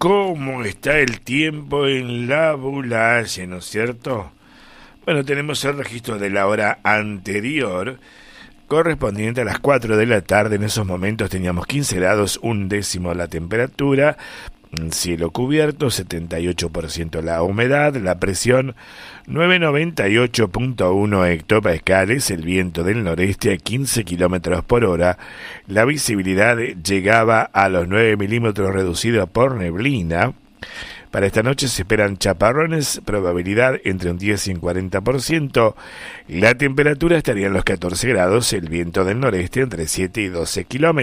¿Cómo está el tiempo en la Bulaye, no es cierto? Bueno, tenemos el registro de la hora anterior, correspondiente a las 4 de la tarde. En esos momentos teníamos 15 grados, 1/10 la temperatura, cielo cubierto, 78% la humedad, la presión 998.1 hectopascales, el viento del noreste a 15 kilómetros por hora, la visibilidad llegaba a los 9 milímetros reducida por neblina. Para esta noche se esperan chaparrones, probabilidad entre un 10 y un 40%. La temperatura estaría en los 14 grados, el viento del noreste entre 7 y 12 kilómetros.